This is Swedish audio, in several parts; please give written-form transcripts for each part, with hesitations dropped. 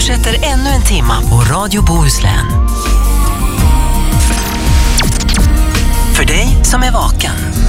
fortsätter ännu en timma på Radio Bohuslän. För dig som är vaken.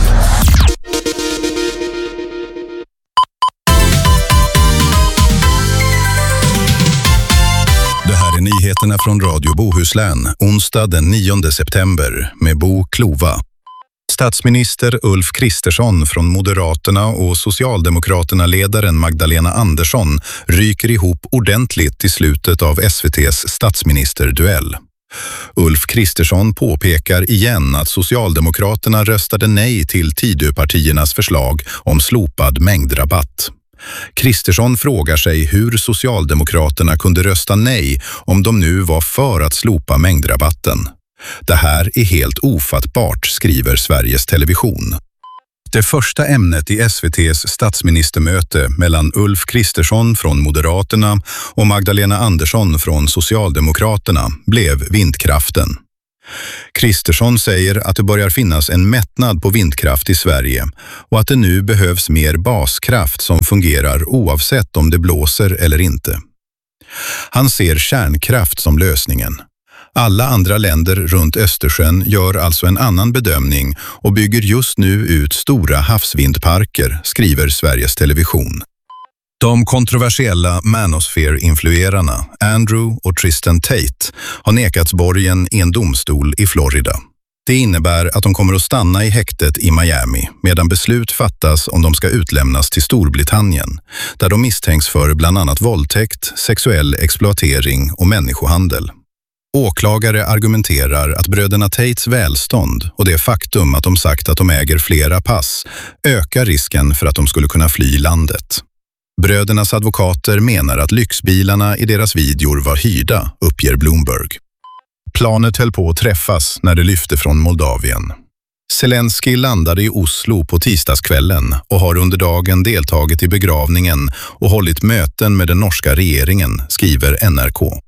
Det här är nyheterna från Radio Bohuslän, onsdag den 9 september med Bo Klova. Statsminister Ulf Kristersson från Moderaterna och Socialdemokraterna-ledaren Magdalena Andersson ryker ihop ordentligt i slutet av SVT:s statsministerduell. Ulf Kristersson påpekar igen att Socialdemokraterna röstade nej till Tidöpartiernas förslag om slopad mängdrabatt. Kristersson frågar sig hur Socialdemokraterna kunde rösta nej om de nu var för att slopa mängdrabatten. Det här är helt ofattbart, skriver Sveriges Television. Det första ämnet i SVT:s statsministermöte mellan Ulf Kristersson från Moderaterna och Magdalena Andersson från Socialdemokraterna blev vindkraften. Kristersson säger att det börjar finnas en mättnad på vindkraft i Sverige och att det nu behövs mer baskraft som fungerar oavsett om det blåser eller inte. Han ser kärnkraft som lösningen. Alla andra länder runt Östersjön gör alltså en annan bedömning och bygger just nu ut stora havsvindparker, skriver Sveriges Television. De kontroversiella Manosphere-influerarna Andrew och Tristan Tate har nekats borgen i en domstol i Florida. Det innebär att de kommer att stanna i häktet i Miami medan beslut fattas om de ska utlämnas till Storbritannien, där de misstänks för bland annat våldtäkt, sexuell exploatering och människohandel. Åklagare argumenterar att bröderna Tates välstånd och det faktum att de sagt att de äger flera pass ökar risken för att de skulle kunna fly landet. Brödernas advokater menar att lyxbilarna i deras videor var hyrda, uppger Bloomberg. Planet höll på att träffas när det lyfte från Moldavien. Zelensky landade i Oslo på tisdagskvällen och har under dagen deltagit i begravningen och hållit möten med den norska regeringen, skriver NRK.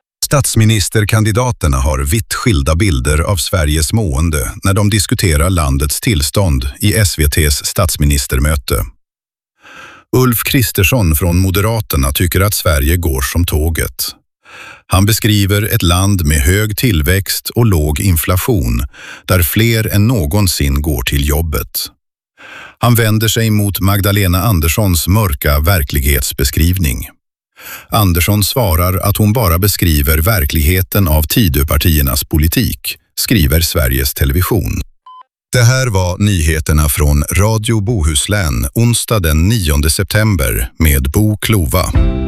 Statsministerkandidaterna har vitt skilda bilder av Sveriges mående när de diskuterar landets tillstånd i SVT:s statsministermöte. Ulf Kristersson från Moderaterna tycker att Sverige går som tåget. Han beskriver ett land med hög tillväxt och låg inflation, där fler än någonsin går till jobbet. Han vänder sig mot Magdalena Anderssons mörka verklighetsbeskrivning. Andersson svarar att hon bara beskriver verkligheten av Tidöpartiernas politik, skriver Sveriges Television. Det här var nyheterna från Radio Bohuslän onsdag den 9 september med Bo Klova.